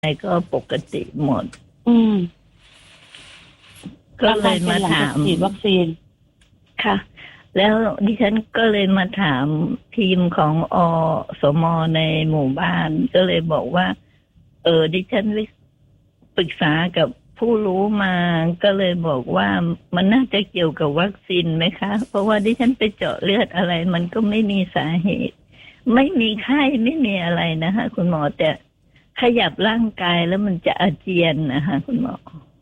ก็ปกติหมดก็ก็เลยมาถามฉีดวัคซีนค่ะแล้วดิฉันก็เลยมาถามทีมของอสมในหมู่บ้านก็เลยบอกว่าดิฉันปรึกษากับผู้รู้มาก็เลยบอกว่ามันน่าจะเกี่ยวกับวัคซีนไหมคะเพราะว่าดิฉันไปเจาะเลือดอะไรมันก็ไม่มีสาเหตุไม่มีไข้ไม่มีอะไรนะคะคุณหมอแต่ขยับร่างกายแล้วมันจะอาเจียนนะคะคุณหมอ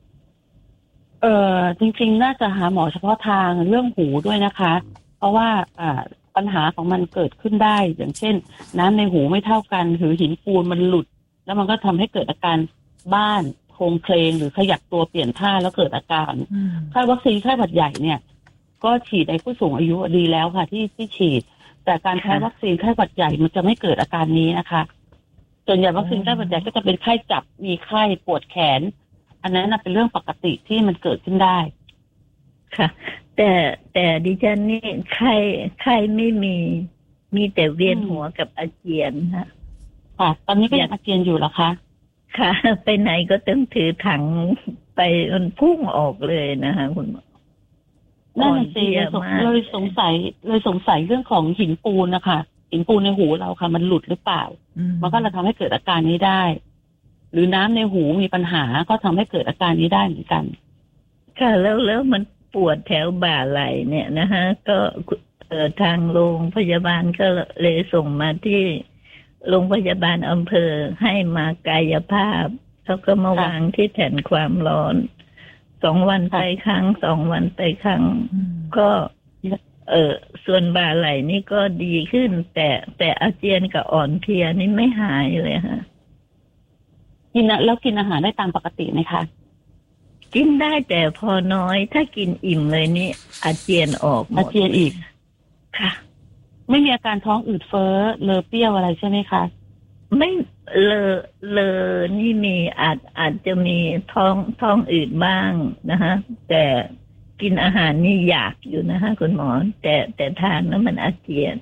จริงๆน่าจะหาหมอเฉพาะทางเรื่องหูด้วยนะคะเพราะว่าปัญหาของมันเกิดขึ้นได้อย่างเช่นน้ำในหูไม่เท่ากันหรือหินปูนมันหลุดแล้วมันก็ทำให้เกิดอาการบ้านโครงเคลงหรือขยับตัวเปลี่ยนท่าแล้วเกิดอาการไข้วัคซีนไข้หวัดใหญ่เนี่ยก็ฉีดในผู้สูงอายุดีแล้วค่ะที่ฉีดแต่การแพ้วัคซีนไข้หวัดใหญ่มันจะไม่เกิดอาการนี้นะคะส่วนใหญ่วัคซีนไข้หวัดใหญ่ก็จะเป็นไข้จับมีไข้ปวดแขนอันนั้นเป็นเรื่องปกติที่มันเกิดขึ้นได้ค่ะแต่ดิฉันนี่ไข้ไม่มีแต่เวียนหัวกับอาเจียนค่ะตอนนี้ก็ยังอาเจียนอยู่เหรอคะค่ะไปไหนก็ต้องถือถังไปมันพุ่งออกเลยนะคะคุณหมอนั่นสิเลยสงสัยเรื่องของหินปูนนะคะหินปูนในหูเราค่ะมันหลุดหรือเปล่ามันก็เลยทำให้เกิดอาการนี้ได้หรือน้ำในหูมีปัญหาก็ทำให้เกิดอาการนี้ได้เหมือนกันค่ะแล้วมันปวดแถวบ่าไหล่เนี่ยนะคะก็ทางโรงพยาบาลก็เลยส่งมาที่โรงพยาบาลอำเภอให้มากายภาพเขาก็มาวางที่แผ่นความร้อน2 วันไปครั้ง2 วันไปครั้งก็ส่วนบ่าไหล่นี่ก็ดีขึ้นแต่อาเจียนกับอ่อนเพลียนี่ไม่หายเลยค่ะกินอาหารได้ตามปกติไหมคะกินได้แต่พอน้อยถ้ากินอิ่มเลยนี่อาเจียนออกอาเจียนอีกค่ะไม่มีอาการท้องอืดเฟ้อเลอเปรี้ยวอะไรใช่ไหมคะไม่เลอนี่มีอาจจะมีท้องอืดบ้างนะคะแต่กินอาหารนี่อยากอยู่นะคะคุณหมอแต่ทานแล้วมันอาเจียน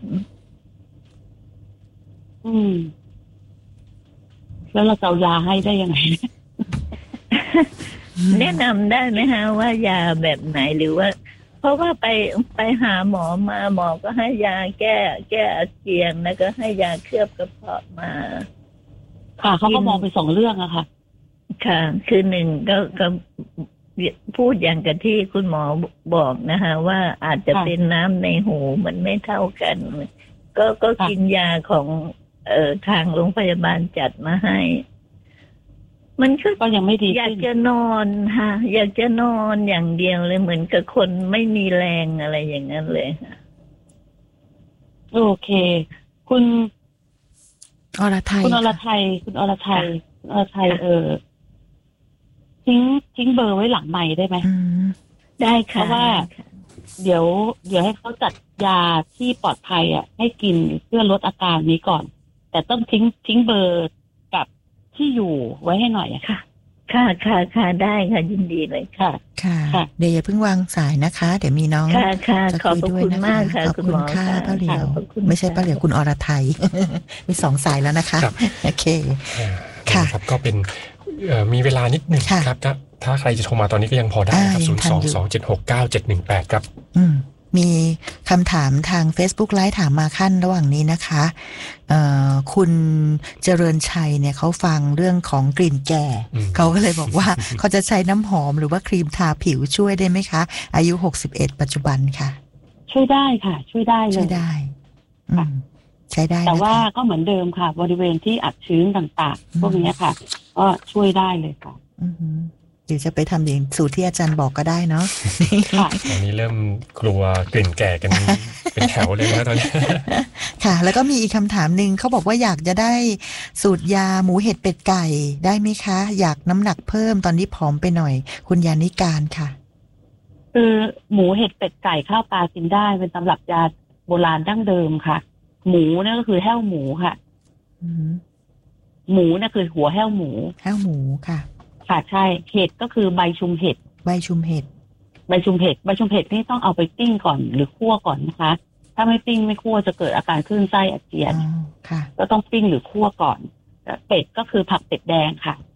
แล้วเราจะเอายาให้ได้ยังไงแนะนำได้ไหมฮะว่ายาแบบไหนหรือว่าเพราะว่าไปหาหมอมาหมอก็ให้ยาแก้อาเจียนแล้วก็ให้ยาเคลือบกระเพาะมาค่ะเขาก็มองไป2เรื่องอะค่ะค่ะคือ1ก็พูดอย่างกับที่คุณหมอบอกนะคะว่าอาจจะเป็นน้ำในหูมันไม่เท่ากันก็กินยาของทางโรงพยาบาลจัดมาให้มันก็ยังไม่ดีอยากจะนอนค่ะอยากจะนอนอย่างเดียวเลยเหมือนกับคนไม่มีแรงอะไรอย่างนั้นเลยค่ะโอเคคุณอรไทยทิ้งเบอร์ไว้หลังไมค์ได้ไหมได้ค่ะเพราะว่าเดี๋ยวให้เขาจัดยาที่ปลอดภัยให้กินเพื่อลดอาการนี้ก่อนแต่ต้องทิ้งเบอร์กับที่อยู่ไว้ให้หน่อยค่ะได้ค่ะยินดีเลยค่ะเดี๋ยวอย่าเพิ่งวางสายนะคะเดี๋ยวมีน้องจะคุยด้วยนะคะขอบคุณมากค่ะป้าเหลียวไม่ใช่ป้าเหลียวคุณอรไทยมี2สายแล้วนะคะโอเคค่ะครับก็เป็นมีเวลานิดหนึ่งครับถ้าใครจะโทรมาตอนนี้ก็ยังพอได้ครับ022769718ครับมีคำถามทาง Facebook ไลฟ์ถามมาขั้นระหว่างนี้นะคะคุณเจริญชัยเนี่ยเขาฟังเรื่องของกลิ่นแก่เขาก็เลยบอกว่าเขาจะใช้น้ำหอมหรือว่าครีมทาผิวช่วยได้ไหมคะอายุ61ปัจจุบันค่ะช่วยได้ค่ะช่วยได้เลยช่วยได้ใช้ได้แต่ว่าก็เหมือนเดิมค่ะบริเวณที่อับชื้นต่างๆพวกนี้ค่ะก็ช่วยได้เลยค่ะเดี๋ยวจะไปทำอย่างสูตรที่อาจารย์บอกก็ได้เนาะตอนนี้เริ่มกลัวกลิ่นแก่กันเป็นแถวเลยนะตอนนี้ค่ะแล้วก็มีอีกคำถามหนึ่งเขาบอกว่าอยากจะได้สูตรยาหมูเห็ดเป็ดไก่ได้ไหมคะอยากน้ำหนักเพิ่มตอนนี้ผอมไปหน่อยคุณยานิการค่ะคือหมูเห็ดเป็ดไก่ข้าวปลากินได้เป็นตำรับยาโบราณดั้งเดิมค่ะหมูนั่นก็คือแห้วหมูค่ะหมูนั่นคือหัวแห้วหมูค่ะค่ะใช่เห็ดก็คือใบชุมเห็ดนี่ต้องเอาไปปิ้งก่อนหรือคั่วก่อนนะคะถ้าไม่ปิ้งไม่คั่วจะเกิดอาการคลื่นไส้อาเจียนก็ต้องปิ้งหรือคั่วก่อนเป็ดก็คือผักเป็ดแดงค่ะ